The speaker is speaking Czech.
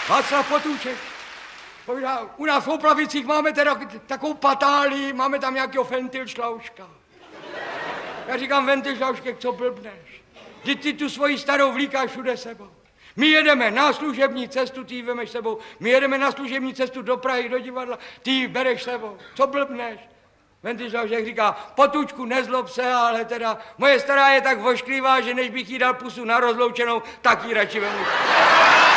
Václav Potůček. Povídá, u nás v Oplavicích máme teda takovou patálii, máme tam nějakého Ventilšlauška. Já říkám, Ventilšlauške, co blbneš? Vždyť ty tu svoji starou vlíkáš všude sebou. My jedeme na služební cestu, ty ji vemeš sebou. My jedeme na služební cestu do Prahy, do divadla, ty ji bereš sebou. Co blbneš? Ventilšlaušek říká, Potůčku, nezlob se, ale teda moje stará je tak vošklivá, že než bych jí dal pusu na rozloučenou, tak ji radši vemu.